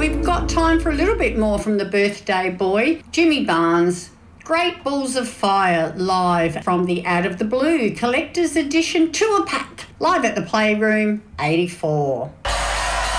We've got time for a little bit more from the birthday boy, Jimmy Barnes. Great Balls of Fire live from the Out of the Blue Collector's Edition Tour Pack, live at the Playroom, 84.